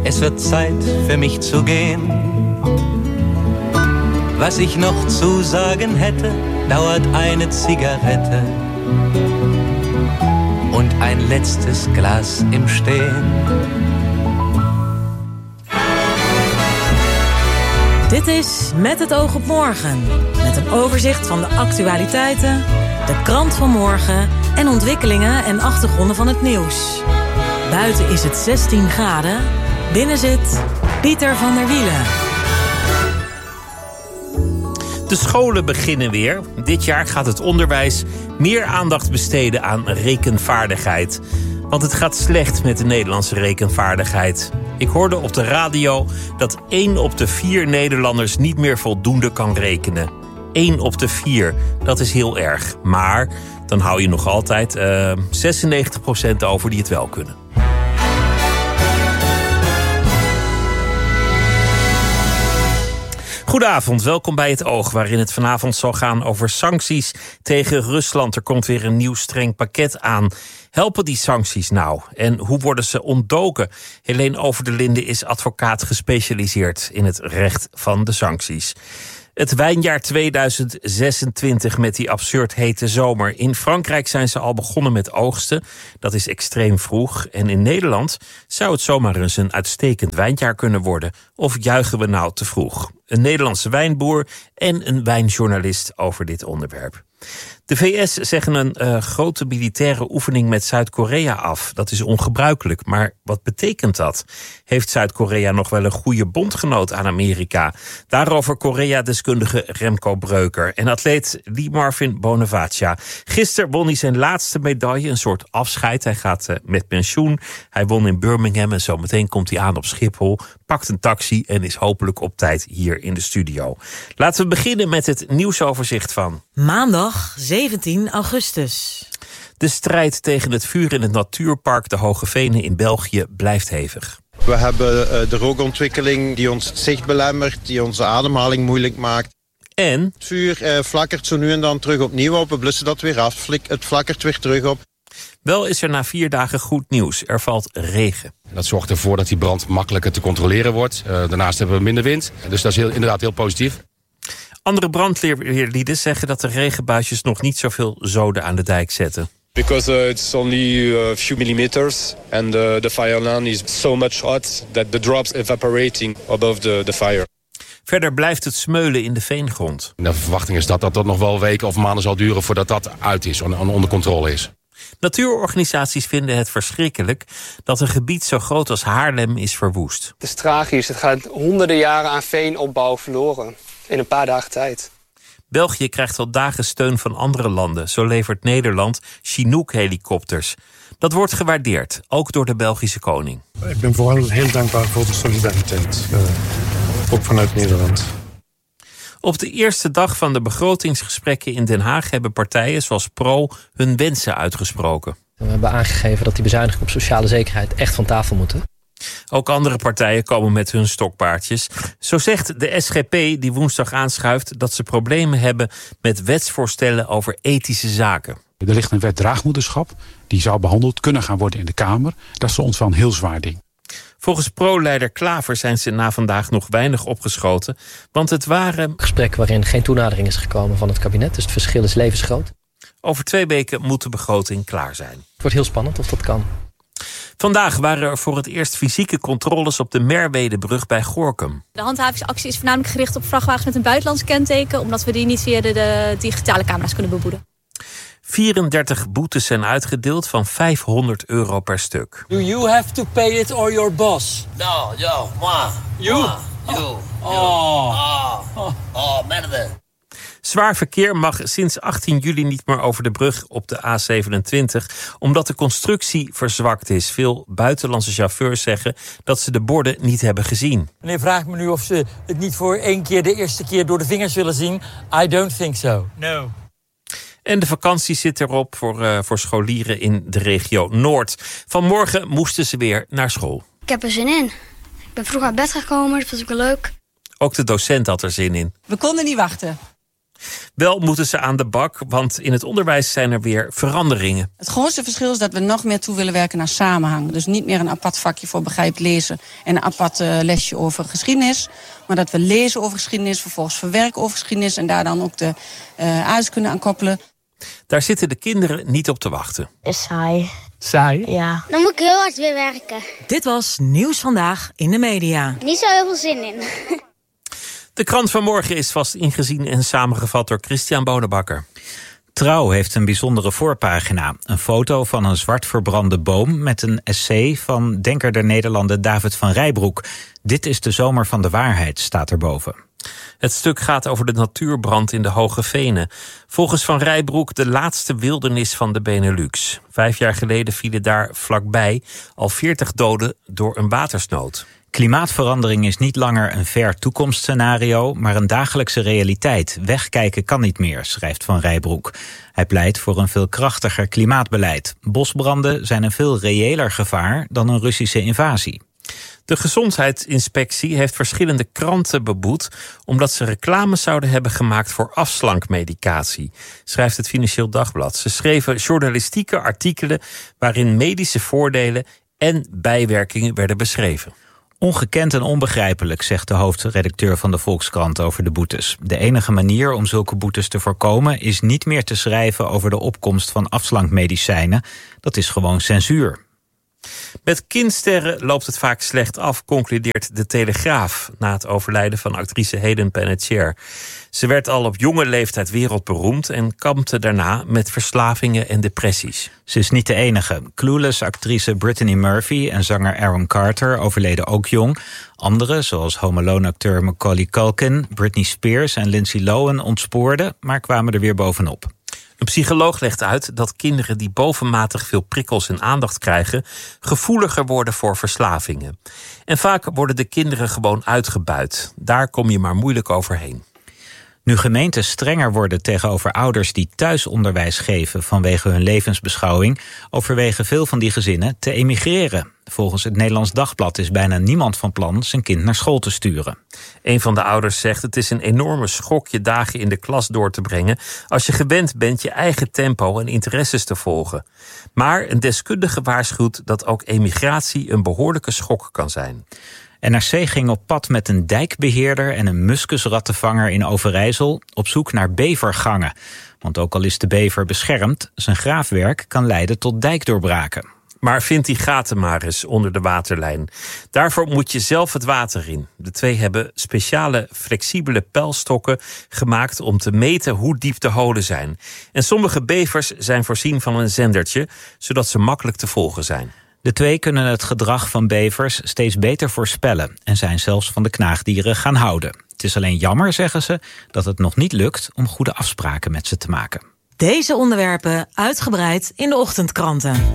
Es wird Zeit für mich zu gehen. Was ich noch zu sagen hätte, dauert eine Zigarette und ein letztes Glas im Stehen. Dit is Met het oog op morgen. Met een overzicht van de actualiteiten, de krant van morgen en ontwikkelingen en achtergronden van het nieuws. Buiten is het 16 graden. Binnen zit Pieter van der Wielen. De scholen beginnen weer. Dit jaar gaat het onderwijs meer aandacht besteden aan rekenvaardigheid. Want het gaat slecht met de Nederlandse rekenvaardigheid. Ik hoorde op de radio dat 1 op de 4 Nederlanders niet meer voldoende kan rekenen. 1 op de 4, dat is heel erg. Maar dan hou je nog altijd 96% over die het wel kunnen. Goedenavond, welkom bij Het Oog, waarin het vanavond zal gaan over sancties tegen Rusland. Er komt weer een nieuw streng pakket aan. Helpen die sancties nou? En hoe worden ze ontdoken? Helene Over de Linde is advocaat gespecialiseerd in het recht van de sancties. Het wijnjaar 2026 met die absurd hete zomer. In Frankrijk zijn ze al begonnen met oogsten. Dat is extreem vroeg. En in Nederland zou het zomaar eens een uitstekend wijnjaar kunnen worden. Of juichen we nou te vroeg? Een Nederlandse wijnboer en een wijnjournalist over dit onderwerp. De VS zeggen een grote militaire oefening met Zuid-Korea af. Dat is ongebruikelijk, maar wat betekent dat? Heeft Zuid-Korea nog wel een goede bondgenoot aan Amerika? Daarover Korea-deskundige Remco Breuker en atleet Lee Marvin Bonavacia. Gisteren won hij zijn laatste medaille, een soort afscheid. Hij gaat met pensioen. Hij won in Birmingham en zometeen komt hij aan op Schiphol, pakt een taxi en is hopelijk op tijd hier in de studio. Laten we beginnen met het nieuwsoverzicht van Maandag 17 augustus. De strijd tegen het vuur in het natuurpark De Hoge Venen in België blijft hevig. We hebben de rookontwikkeling die ons zicht belemmert, die onze ademhaling moeilijk maakt. En het vuur flakkert zo nu en dan terug opnieuw op. We blussen dat weer af. Het flakkert weer terug op. Wel is er na 4 dagen goed nieuws. Er valt regen. Dat zorgt ervoor dat die brand makkelijker te controleren wordt. Daarnaast hebben we minder wind. Dus dat is inderdaad heel positief. Andere brandweerlieden zeggen dat de regenbuisjes nog niet zoveel zoden aan de dijk zetten. Because it's only a few millimeters and the fireland is so much hot that the drops evaporating above the fire. Verder blijft het smeulen in de veengrond. De verwachting is dat dat nog wel weken of maanden zal duren voordat dat uit is en onder controle is. Natuurorganisaties vinden het verschrikkelijk dat een gebied zo groot als Haarlem is verwoest. Het is tragisch. Het gaat honderden jaren aan veenopbouw verloren in een paar dagen tijd. België krijgt al dagen steun van andere landen. Zo levert Nederland Chinook-helikopters. Dat wordt gewaardeerd, ook door de Belgische koning. Ik ben vooral heel dankbaar voor de solidariteit, ook vanuit Nederland. Op de eerste dag van de begrotingsgesprekken in Den Haag hebben partijen zoals Pro hun wensen uitgesproken. We hebben aangegeven dat die bezuinigingen op sociale zekerheid echt van tafel moeten. Ook andere partijen komen met hun stokpaardjes. Zo zegt de SGP, die woensdag aanschuift, dat ze problemen hebben met wetsvoorstellen over ethische zaken. Er ligt een wet draagmoederschap, die zou behandeld kunnen gaan worden in de Kamer. Dat is voor ons wel een heel zwaar ding. Volgens Pro-leider Klaver zijn ze na vandaag nog weinig opgeschoten, want het waren gesprekken waarin geen toenadering is gekomen van het kabinet, dus het verschil is levensgroot. Over 2 weken moet de begroting klaar zijn. Het wordt heel spannend of dat kan. Vandaag waren er voor het eerst fysieke controles op de Merwedebrug bij Gorinchem. De handhavingsactie is voornamelijk gericht op vrachtwagens met een buitenlands kenteken, omdat we die niet via de digitale camera's kunnen beboeten. 34 boetes zijn uitgedeeld van €500 per stuk. Do you have to pay it or your boss? No, yo, moi. You? Merde. Zwaar verkeer mag sinds 18 juli niet meer over de brug op de A27... omdat de constructie verzwakt is. Veel buitenlandse chauffeurs zeggen dat ze de borden niet hebben gezien. Meneer vraagt me nu of ze het niet voor 1 keer de eerste keer door de vingers willen zien. I don't think so. No. En de vakantie zit erop voor scholieren in de regio Noord. Vanmorgen moesten ze weer naar school. Ik heb er zin in. Ik ben vroeg uit bed gekomen, dat was ook wel leuk. Ook de docent had er zin in. We konden niet wachten. Wel moeten ze aan de bak, want in het onderwijs zijn er weer veranderingen. Het grootste verschil is dat we nog meer toe willen werken naar samenhang. Dus niet meer een apart vakje voor begrijp lezen en een apart lesje over geschiedenis. Maar dat we lezen over geschiedenis, vervolgens verwerken over geschiedenis en daar dan ook de aardrijkskunde aan koppelen. Daar zitten de kinderen niet op te wachten. Is saai. Saai? Ja. Dan moet ik heel hard weer werken. Dit was Nieuws Vandaag in de media. Niet zo heel veel zin in. De krant van morgen is vast ingezien en samengevat door Christian Bonenbakker. Trouw heeft een bijzondere voorpagina. Een foto van een zwart verbrande boom met een essay van denker der Nederlanden David van Rijbroek. Dit is de zomer van de waarheid, staat erboven. Het stuk gaat over de natuurbrand in de Hoge Venen. Volgens Van Rijbroek de laatste wildernis van de Benelux. 5 jaar geleden vielen daar vlakbij al 40 doden door een watersnood. Klimaatverandering is niet langer een ver toekomstscenario, maar een dagelijkse realiteit. Wegkijken kan niet meer, schrijft Van Rijbroek. Hij pleit voor een veel krachtiger klimaatbeleid. Bosbranden zijn een veel reëler gevaar dan een Russische invasie. De Gezondheidsinspectie heeft verschillende kranten beboet omdat ze reclame zouden hebben gemaakt voor afslankmedicatie, schrijft het Financieel Dagblad. Ze schreven journalistieke artikelen waarin medische voordelen en bijwerkingen werden beschreven. Ongekend en onbegrijpelijk, zegt de hoofdredacteur van de Volkskrant over de boetes. De enige manier om zulke boetes te voorkomen is niet meer te schrijven over de opkomst van afslankmedicijnen. Dat is gewoon censuur. Met kindsterren loopt het vaak slecht af, concludeert de Telegraaf na het overlijden van actrice Hayden Panettiere. Ze werd al op jonge leeftijd wereldberoemd en kampte daarna met verslavingen en depressies. Ze is niet de enige. Clueless-actrice Brittany Murphy en zanger Aaron Carter overleden ook jong. Anderen, zoals Home Alone-acteur Macaulay Culkin, Britney Spears en Lindsay Lohan ontspoorden, maar kwamen er weer bovenop. Een psycholoog legt uit dat kinderen die bovenmatig veel prikkels en aandacht krijgen gevoeliger worden voor verslavingen. En vaak worden de kinderen gewoon uitgebuit. Daar kom je maar moeilijk overheen. Nu gemeenten strenger worden tegenover ouders die thuisonderwijs geven vanwege hun levensbeschouwing, overwegen veel van die gezinnen te emigreren. Volgens het Nederlands Dagblad is bijna niemand van plan zijn kind naar school te sturen. Een van de ouders zegt: het is een enorme schok je dagen in de klas door te brengen als je gewend bent je eigen tempo en interesses te volgen. Maar een deskundige waarschuwt dat ook emigratie een behoorlijke schok kan zijn. NRC ging op pad met een dijkbeheerder en een muskusrattenvanger in Overijssel op zoek naar bevergangen. Want ook al is de bever beschermd, zijn graafwerk kan leiden tot dijkdoorbraken. Maar vind die gaten maar eens onder de waterlijn. Daarvoor moet je zelf het water in. De twee hebben speciale flexibele pijlstokken gemaakt om te meten hoe diep de holen zijn. En sommige bevers zijn voorzien van een zendertje, zodat ze makkelijk te volgen zijn. De twee kunnen het gedrag van bevers steeds beter voorspellen en zijn zelfs van de knaagdieren gaan houden. Het is alleen jammer, zeggen ze, dat het nog niet lukt om goede afspraken met ze te maken. Deze onderwerpen uitgebreid in de ochtendkranten.